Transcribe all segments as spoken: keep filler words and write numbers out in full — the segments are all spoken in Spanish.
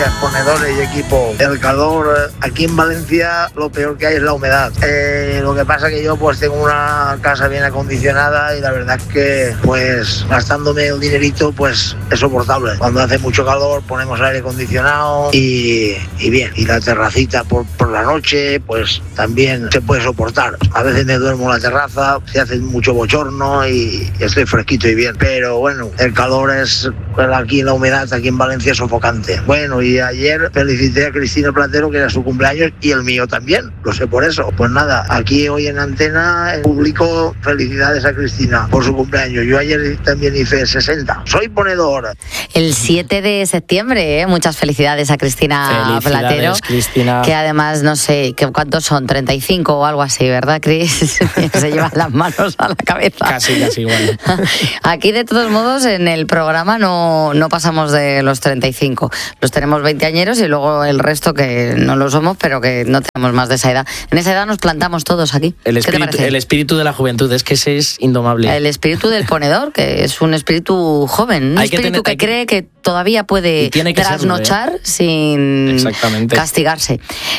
días, ponedores y equipo. El calor, aquí en Valencia lo peor que hay es la humedad. Eh, lo que pasa que yo pues tengo una casa bien acondicionada y la verdad es que pues gastándome el dinerito pues es soportable. Cuando hace mucho calor ponemos aire acondicionado y, y bien. Y la terracita por, por la noche pues también se puede soportar. A veces me duermo en la terraza, se hace mucho bochorno y, y estoy fresquito y bien. Pero bueno, el calor es aquí en la humedad, aquí en Valencia es sofocante. Bueno, y ayer felicité a Cristina Platero que era su cumpleaños y el mío también, lo sé por eso. Pues nada, aquí hoy en Antena en público felicidades a Cristina por su cumpleaños. Yo ayer también hice sesenta. Soy ponedor. El siete de septiembre, ¿eh? Muchas felicidades a Cristina Platero. Cristina. Que además, no sé, ¿cuántos son? treinta y cinco o algo así, ¿verdad, Cris? Se llevan las manos a la cabeza. Casi, casi igual. Aquí, de todos modos, en el programa no, no pasamos de los treinta y cinco. Los tenemos veinteañeros y luego el resto que no lo somos, pero que no tenemos más de esa edad. En esa edad nos plantamos todos aquí. El ¿Qué te espíritu, parece? el espíritu de la juventud, es que ese es indomable. El espíritu del ponedor, que es un espíritu joven, un Hay que espíritu tener- que, hay que- cree que todavía puede tiene que serlo, trasnochar sin Exactamente. castigarse.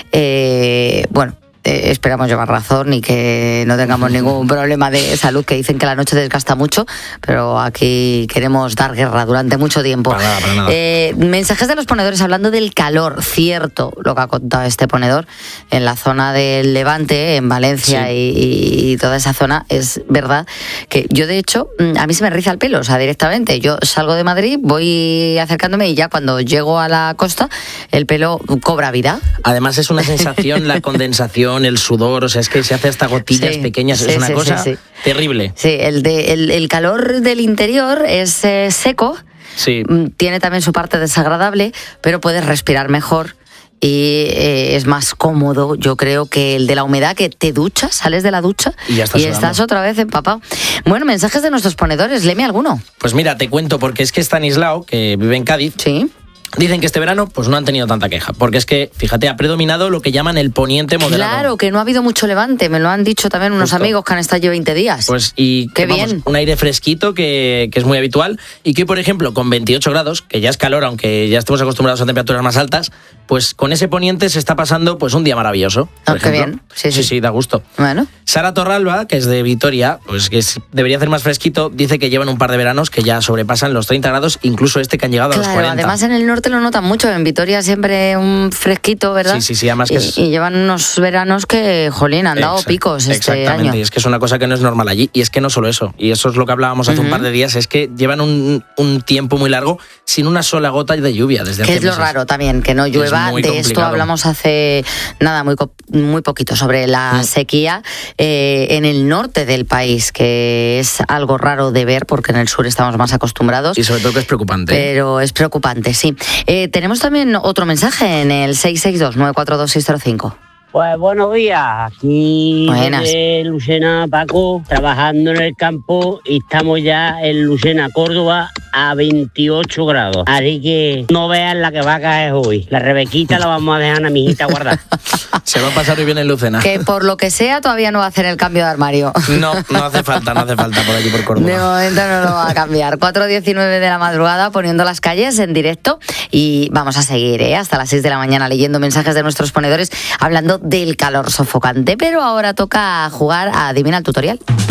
Eh, bueno. Eh, esperamos llevar razón y que no tengamos ningún problema de salud, que dicen que la noche desgasta mucho, pero aquí queremos dar guerra durante mucho tiempo. Para nada, para nada. Eh, mensajes de los ponedores hablando del calor, cierto lo que ha contado este ponedor en la zona del Levante, en Valencia Sí. y, y toda esa zona. Es verdad que yo, de hecho, a mí se me riza el pelo, o sea, directamente. Yo salgo de Madrid, voy acercándome y ya cuando llego a la costa el pelo cobra vida. Además es una sensación, la condensación, el sudor, o sea, es que se hace hasta gotillas Sí, pequeñas, sí, es una sí, cosa sí, sí. terrible. Sí, el, de, el, el calor del interior es eh, seco, Sí. mm, tiene también su parte desagradable, pero puedes respirar mejor y eh, es más cómodo, yo creo, que el de la humedad, que te duchas, sales de la ducha Y ya estás sudando. estás otra vez empapado. Bueno, mensajes de nuestros ponedores, léeme alguno. Pues mira, te cuento, porque es que Stanislao, que vive en Cádiz, Sí. dicen que este verano pues no han tenido tanta queja, porque es que, fíjate, ha predominado lo que llaman el poniente moderado. Claro, que no ha habido mucho levante, me lo han dicho también unos Justo. amigos que han estado allí veinte días. Pues y Qué vamos, bien. un aire fresquito que, que es muy habitual y que, por ejemplo, con veintiocho grados, que ya es calor, aunque ya estemos acostumbrados a temperaturas más altas, pues con ese poniente se está pasando pues un día maravilloso. Por Ah, qué ejemplo. bien. Sí, sí, sí. sí, da gusto. Bueno. Sara Torralba, que es de Vitoria, pues que es- debería hacer más fresquito, dice que llevan un par de veranos que ya sobrepasan los treinta grados, incluso este que han llegado a los Claro, cuarenta. además en el norte lo notan mucho, en Vitoria siempre un fresquito, ¿verdad? Sí, sí, sí, además que y, es- y llevan unos veranos que, jolín, han dado Exact- picos este Exactamente, año. y es que es una cosa que no es normal allí. Y es que no solo eso, y eso es lo que hablábamos hace Ujú. un par de días, es que llevan un, un tiempo muy largo sin una sola gota de lluvia desde Que hace es lo meses. raro también, que no llueva. muy De esto complicado. hablamos hace nada, muy, co- muy poquito, sobre la Mm. sequía eh, en el norte del país, que es algo raro de ver porque en el sur estamos más acostumbrados. Y sobre todo que es preocupante. Pero es preocupante, sí. Eh, tenemos también otro mensaje en el seis seis dos, nueve cuatro dos, seis cero cinco. Pues buenos días, aquí Buenas. desde Lucena, Paco, trabajando en el campo y estamos ya en Lucena, Córdoba, a veintiocho grados. Así que no vean la que va a caer hoy. La Rebequita la vamos a dejar a mi hijita guardar. Se va a pasar hoy bien en Lucena. Que por lo que sea todavía no va a hacer el cambio de armario. No, no hace falta, no hace falta por aquí por Córdoba. De momento no lo va a cambiar. cuatro diecinueve de la madrugada poniendo las calles en directo y vamos a seguir ¿eh? hasta las seis de la mañana leyendo mensajes de nuestros ponedores hablando del calor sofocante. Pero ahora toca jugar a Adivina el Tutorial.